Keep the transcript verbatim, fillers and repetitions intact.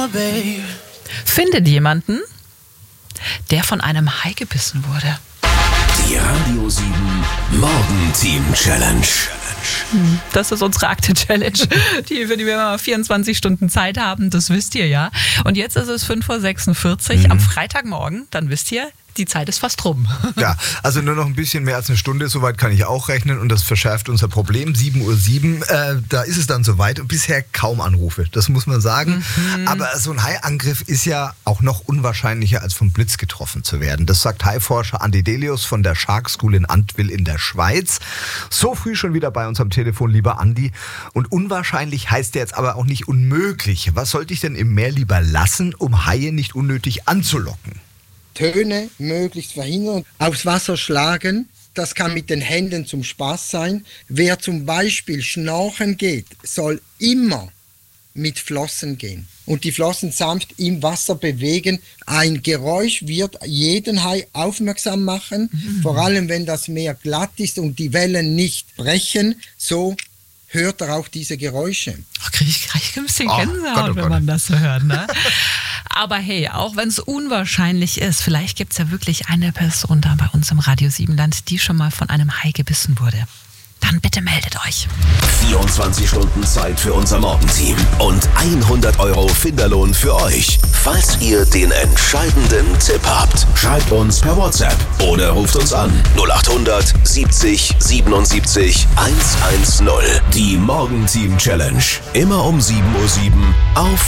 babe. Findet jemanden, der von einem Hai gebissen wurde. Die Radio sieben Morgenteam Challenge. Das ist unsere Akte-Challenge, die, für die wir immer vierundzwanzig Stunden Zeit haben, das wisst ihr ja. Und jetzt ist es fünf Uhr sechsundvierzig mhm. am Freitagmorgen, dann wisst ihr, die Zeit ist fast rum. Ja, also nur noch ein bisschen mehr als eine Stunde, soweit kann ich auch rechnen und das verschärft unser Problem. sieben Uhr sieben, äh, da ist es dann soweit und bisher kaum Anrufe, das muss man sagen. Mhm. Aber so ein Haiangriff ist ja auch noch unwahrscheinlicher, als vom Blitz getroffen zu werden. Das sagt Haiforscher Andi Delius von der Shark School in Antwil in der Schweiz. So früh schon wieder bei uns am Telefon, lieber Andi. Und unwahrscheinlich heißt ja jetzt aber auch nicht unmöglich. Was sollte ich denn im Meer lieber lassen, um Haie nicht unnötig anzulocken? Töne möglichst verhindern, aufs Wasser schlagen, das kann mit den Händen zum Spaß sein. Wer zum Beispiel schnorcheln geht, soll immer mit Flossen gehen und die Flossen sanft im Wasser bewegen. Ein Geräusch wird jeden Hai aufmerksam machen, mhm. vor allem wenn das Meer glatt ist und die Wellen nicht brechen, so hört er auch diese Geräusche. Oh, kriege ich gleich ein bisschen Gänsehaut, oh, wenn man das so hört, ne? Aber hey, auch wenn es unwahrscheinlich ist, vielleicht gibt es ja wirklich eine Person da bei uns im Radio sieben Land, die schon mal von einem Hai gebissen wurde. Dann bitte meldet euch. vierundzwanzig Stunden Zeit für unser Morgenteam und hundert Euro Finderlohn für euch. Falls ihr den entscheidenden Tipp habt, schreibt uns per WhatsApp oder ruft uns an null acht hundert siebzig siebenundsiebzig hundertzehn. Die Morgenteam Challenge. Immer um sieben Uhr sieben auf